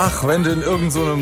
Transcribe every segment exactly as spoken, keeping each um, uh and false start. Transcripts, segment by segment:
Ach, wenn du in irgendeinem so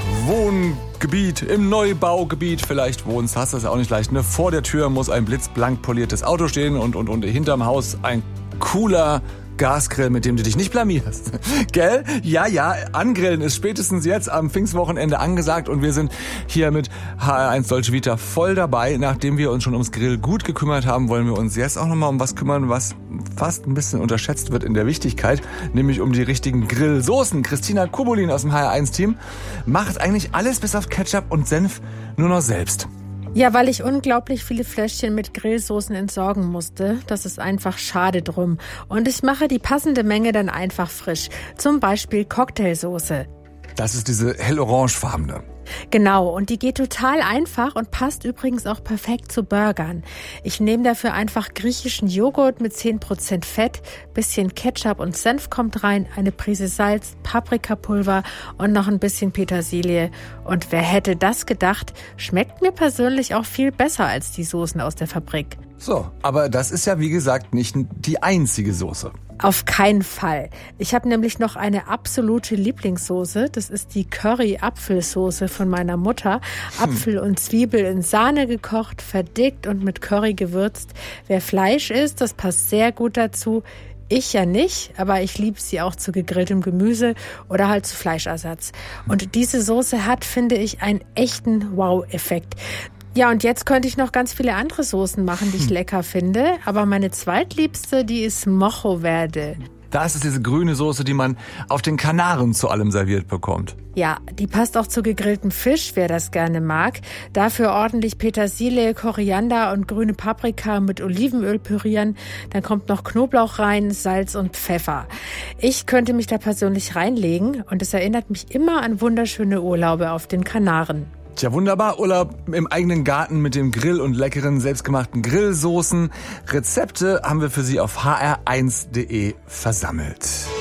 Wohngebiet, im Neubaugebiet vielleicht wohnst, hast du es ja auch nicht leicht. Ne? Vor der Tür muss ein blitzblank poliertes Auto stehen und, und, und hinterm Haus ein cooler Gasgrill, mit dem du dich nicht blamierst. Gell? Ja, ja, angrillen ist spätestens jetzt am Pfingstwochenende angesagt und wir sind hier mit H R eins Dolce Vita voll dabei. Nachdem wir uns schon ums Grill gut gekümmert haben, wollen wir uns jetzt auch nochmal um was kümmern, was fast ein bisschen unterschätzt wird in der Wichtigkeit, nämlich um die richtigen Grillsoßen. Christina Kubulin aus dem H R eins Team macht eigentlich alles bis auf Ketchup und Senf nur noch selbst. Ja, weil ich unglaublich viele Fläschchen mit Grillsoßen entsorgen musste. Das ist einfach schade drum. Und ich mache die passende Menge dann einfach frisch. Zum Beispiel Cocktailsoße. Das ist diese hellorangefarbene. Genau, und die geht total einfach und passt übrigens auch perfekt zu Burgern. Ich nehme dafür einfach griechischen Joghurt mit zehn Prozent Fett, bisschen Ketchup und Senf kommt rein, eine Prise Salz, Paprikapulver und noch ein bisschen Petersilie. Und wer hätte das gedacht, schmeckt mir persönlich auch viel besser als die Soßen aus der Fabrik. So, aber das ist ja wie gesagt nicht die einzige Soße. Auf keinen Fall. Ich habe nämlich noch eine absolute Lieblingssoße. Das ist die Curry-Apfelsoße von meiner Mutter. Hm. Apfel und Zwiebel in Sahne gekocht, verdickt und mit Curry gewürzt. Wer Fleisch isst, das passt sehr gut dazu. Ich ja nicht, aber ich liebe sie auch zu gegrilltem Gemüse oder halt zu Fleischersatz. Und diese Soße hat, finde ich, einen echten Wow-Effekt. Ja, und jetzt könnte ich noch ganz viele andere Soßen machen, die ich hm. lecker finde. Aber meine zweitliebste, die ist Mojo Verde. Das ist diese grüne Soße, die man auf den Kanaren zu allem serviert bekommt. Ja, die passt auch zu gegrilltem Fisch, wer das gerne mag. Dafür ordentlich Petersilie, Koriander und grüne Paprika mit Olivenöl pürieren. Dann kommt noch Knoblauch rein, Salz und Pfeffer. Ich könnte mich da persönlich reinlegen und es erinnert mich immer an wunderschöne Urlaube auf den Kanaren. Tja, wunderbar. Urlaub im eigenen Garten mit dem Grill und leckeren selbstgemachten Grillsoßen. Rezepte haben wir für Sie auf h r eins punkt d e versammelt.